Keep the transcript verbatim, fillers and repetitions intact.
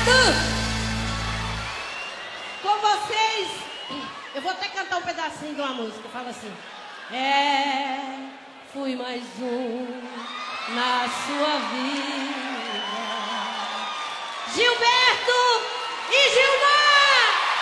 Com vocês, eu vou até cantar um pedacinho de uma música. Fala assim: é, fui mais um na sua vida. Gilberto e Gilmar.